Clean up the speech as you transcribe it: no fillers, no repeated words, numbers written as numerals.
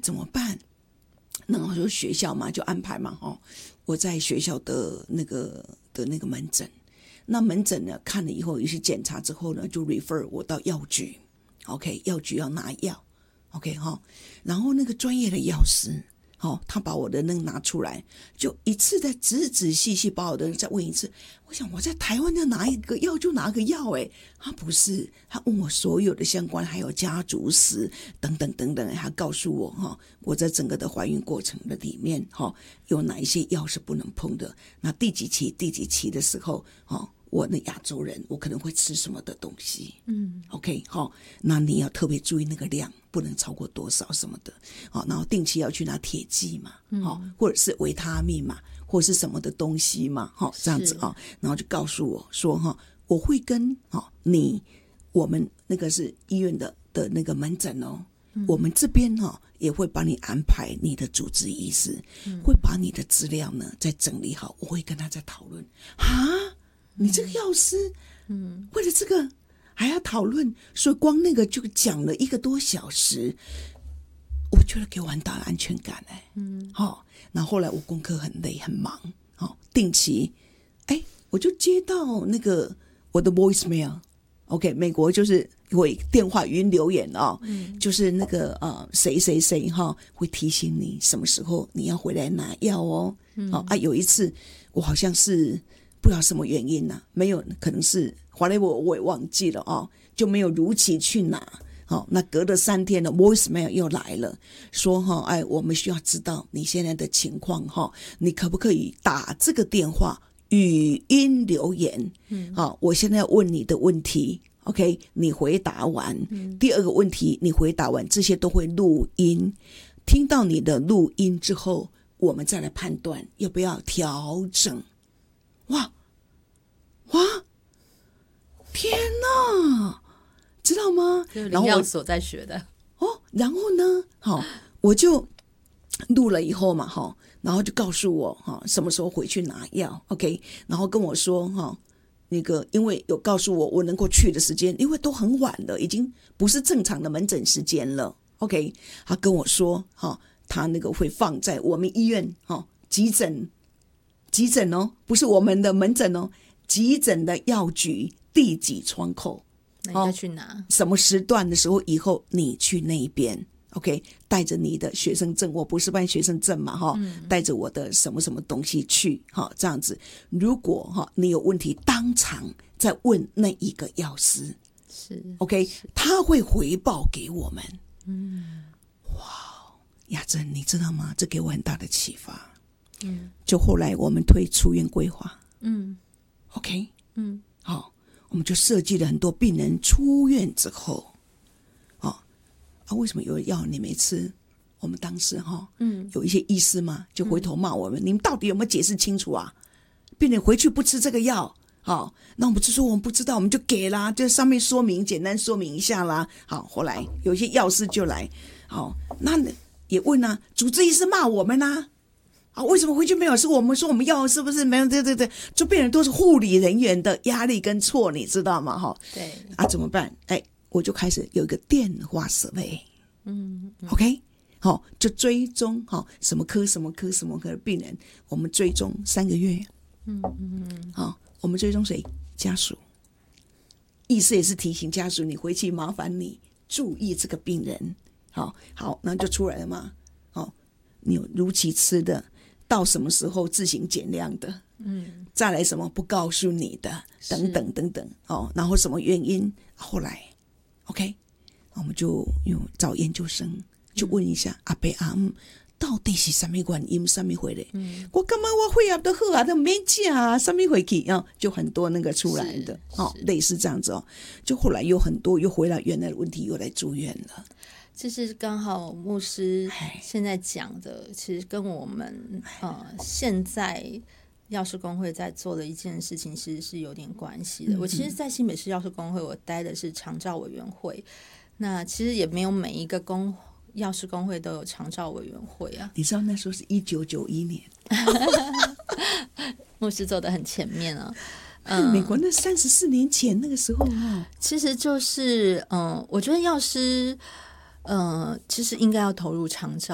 怎么办？然后就学校嘛，就安排嘛，我在学校的那个门诊。那门诊呢，看了以后，也是检查之后呢，就 refer 我到药局。OK， 药局要拿药。OK 然后那个专业的药师，他把我的那个拿出来，就一次再仔仔细细把我的再问一次。我想我在台湾要拿一个药就拿个药，他不是，他问我所有的相关，还有家族史等等等等，他告诉我我在整个的怀孕过程的里面有哪一些药是不能碰的，那第几期的时候我的亚洲人我可能会吃什么的东西，OK 那你要特别注意那个量不能超过多少什么的，然后定期要去拿铁剂嘛，或者是维他命嘛，或者是什么的东西嘛，这样子然后就告诉我说我会跟我们那个是医院的那个门诊我们这边也会帮你安排你的主治医师，会把你的资料呢再整理好，我会跟他再讨论你这个药师为了这个还要讨论，所以光那个就讲了1个多小时，我觉得给我很大的安全感然后后来我功课很累很忙定期我就接到那个我的 voicemail OK， 美国就是会电话语音留言就是那个谁谁谁会提醒你什么时候你要回来拿药有一次我好像是不知道什么原因没有，可能是我也忘记了就没有如期去拿那隔了3天的 voicemail 又来了，说我们需要知道你现在的情况你可不可以打这个电话语音留言我现在要问你的问题 OK， 你回答完第2个问题你回答完，这些都会录音，听到你的录音之后我们再来判断要不要调整。哇，天哪，知道吗？ 就是林药所在学的然后呢我就录了以后嘛然后就告诉我什么时候回去拿药 OK， 然后跟我说那个因为有告诉我能够去的时间，因为都很晚了，已经不是正常的门诊时间了 OK， 他跟我说他那个会放在我们医院急诊不是我们的门诊急诊的药局第几窗口， 那你再去拿什么时段的时候以后你去那边 OK， 带着你的学生证，我不是办学生证嘛带着我的什么什么东西去这样子，如果你有问题当场再问那一个药师是 OK， 他会回报给我们哇，雅珍你知道吗？这给我很大的启发就后来我们推出院规划OK 我们就设计了很多病人出院之后为什么有药你没吃？我们当时有一些医师嘛就回头骂我们你们到底有没有解释清楚啊？病人回去不吃这个药那我们就说我们不知道，我们就给啦，就上面说明简单说明一下啦。后来有一些药师就来那也问主治医师骂我们为什么回去没有？是我们说我们药是不是没有？对，就变成都是护理人员的压力跟错，你知道吗？ 对怎么办？我就开始有一个电话survey OK 就追踪什么科的病人，我们追踪3个月我们追踪谁？家属，意思也是提醒家属你回去麻烦你注意这个病人好，那就出来了嘛你有如期吃的，到什么时候自行减量的再来什么不告诉你的等等等等然后什么原因，后来 OK 我们就找研究生就问一下阿伯阿姆到底是什么原因什么回来我干嘛我血压都好都没吃什么回去就很多那个出来的类似这样子就后来有很多又回来原来的问题又来住院了。 这是刚好牧师现在讲的其实跟我们现在药师公会在做的一件事情其实是有点关系的我其实在新北市药师公会我待的是长照委员会，那其实也没有每一个药师公会都有长照委员会你知道那时候是1991年牧师走得很前面美国那34年前那个时候其实就是我觉得药师其实应该要投入长照